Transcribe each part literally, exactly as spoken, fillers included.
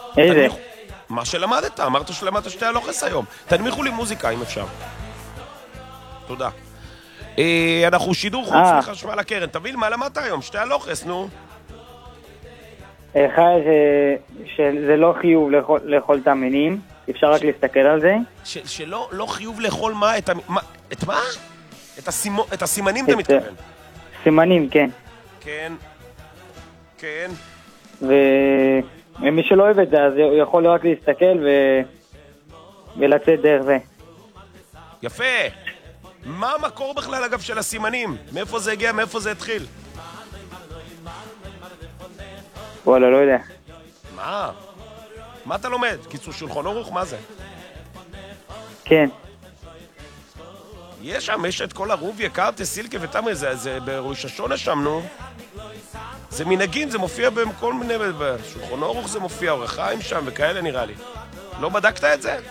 איזה? מה שלמדת, אמרת שלמדת שתי הלוחס היום. תנמיכו לי מוזיקה אם אפשר. תודה. אה, אנחנו שידור חוץ אה. מחשמל הקרן. תבין, מה למדת היום? שתי הלוחס, נו. אחד שזה לא חיוב לאכול- לאכול תמינים, אפשר רק להסתכל על זה. ש- שלא לא חיוב לאכול מה? את, המ- מה? את מה? את, הסימו, את הסימנים אתה את- מתכוון. סימנים, כן. כן. כן. ומי שלא אוהב את זה, אז הוא יכול רק להסתכל ו... ולצאת דרך זה. יפה. מה המקור בכלל, אגב, של הסימנים? מאיפה זה הגיע? מאיפה זה התחיל? וואלה, לא יודע. מה? מה אתה לומד? קיצור שולחן אורוך? מה זה? כן. יש שם, יש את כל הרובי, קרטה, סילקה ותמרי, זה, זה בראש השונה שם, נו. זה מנהגים, זה מופיע בכל מיני, בשולחן אורוך זה מופיע, אורח חיים שם וכאלה נראה לי. לא בדקת את זה?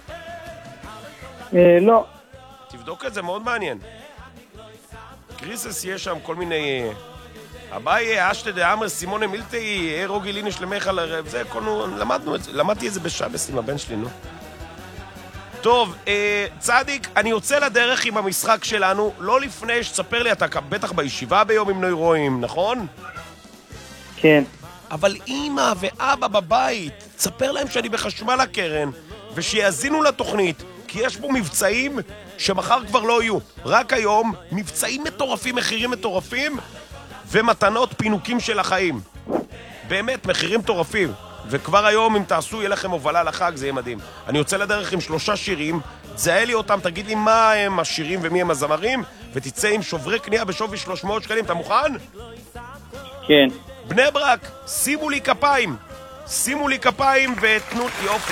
אה, לא. תבדוק את זה, מאוד מעניין. קריסס יש שם כל מיני... אביי, אשתה דאמר, סימונה מילטי, רוגי ליניש למחל, זה, כל נו, למדנו את זה, למדתי את זה בשבס עם הבן שלי, נו. טוב, אה, צדיק, אני יוצא לדרך עם המשחק שלנו, לא לפני שתספר לי, אתה בטח בישיבה ביום עם נוירואים, נכון? כן. אבל אמא ואבא בבית, תספר להם שאני בחשמל הקרן, ושיאזינו לתוכנית, כי יש פה מבצעים שמחר כבר לא יהיו. רק היום, מבצעים מטורפים, מחירים מטורפים, ומתנות פינוקים של החיים. באמת, מחירים מטורפים. וכבר היום, אם תעשו, יהיה לכם הובלה לחג, זה יהיה מדהים. אני יוצא לדרך עם שלושה שירים, תזהה לי אותם, תגיד לי מה הם השירים ומי הם הזמרים, ותצא עם שוברי קנייה בשווי שלוש מאות שקלים. אתה מוכן? כן. בני ברק, שימו לי כפיים. שימו לי כפיים ותנו יופי.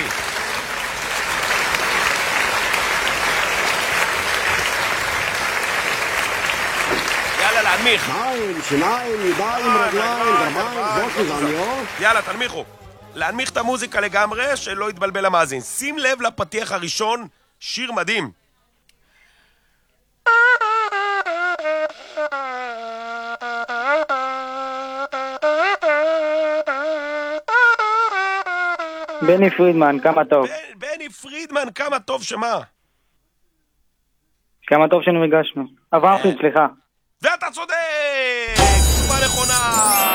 יאללה, להנמיך. שיניים, שיניים, ידיים, רגליים, גרביים, זאת גזעניות. יאללה, תנמיכו. להנמיך את המוזיקה לגמרי, שלא יתבלבל המאזין. שים לב לפתיח הראשון, שיר מדהים. בני פרידמן, כמה טוב. בן- בני פרידמן, כמה טוב שמה. כמה טוב שנרגשנו. אברהם פריד, סליחה. ואתה צודק! תשובה נכונה!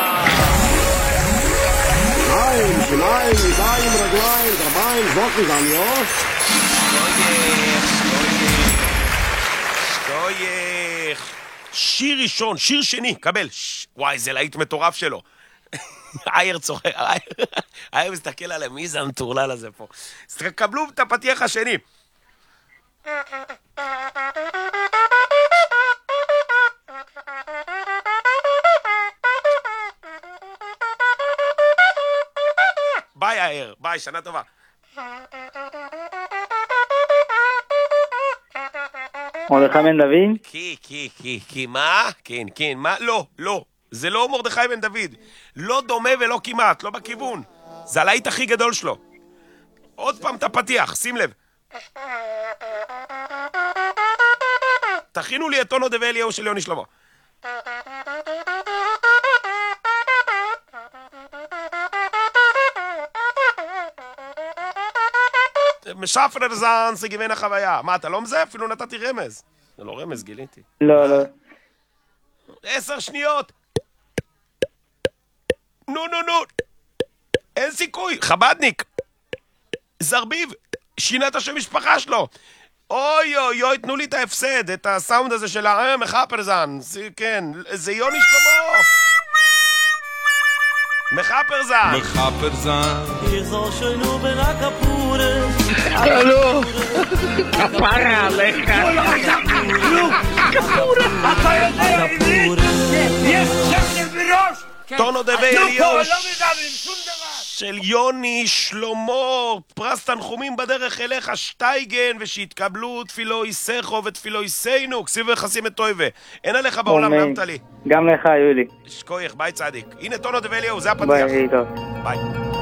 שיניים, שיניים, ידיים, רגליים, גרביים, זאת גזעניות. שטוייך. שיר ראשון, שיר שני, קבל. ש... וואי, זה להיט מטורף שלו. אייר צוחק, אייר- אייר מסתכל עליהם, מי זה המטורלל הזה פה? אז תקבלו את הפתיח השני. ביי אייר, ביי, שנה טובה. מרדכי בן דוד? כי, כי, כי, כי, מה? כן, כן, מה? לא, לא. זה לא מרדכי בן דוד. לא דומה ולא כמעט, לא בכיוון. זה הלהיט הכי גדול שלו. עוד פעם את הפתיח, שים לב. תכינו לי את טונו דבי אליהו של יוני שלמה. משפר זן, זה גיוון החוויה. מה, אתה לא מזה? אפילו נתתי רמז. זה לא רמז, גיליתי. לא, לא. עשר שניות. נו, נו, נו. אין סיכוי. חבדניק. זרביב. שינה את השם משפחה שלו. אוי, אוי, אוי, תנו לי את ההפסד, את הסאונד הזה של ה... מחפרזן. זה, כן, זה יוני שלמה. מחפרזן. מחפרזן Ich soll schon nur bin a kapure. hallo kapara עליך טונו דבי אליהו של יוני שלמה, פרס תנחומים בדרך אליך שטייגן, ושיתקבלו תפילו יסכו ותפילו יסיינו, כסיב וחסים את טויבה. אין עליך בעולם, אמן. נעמת לי. גם לך, יולי. שכוייך, ביי צדיק. הנה טונו דבי אליהו, זה הפתיח. ביי, טוב. ביי.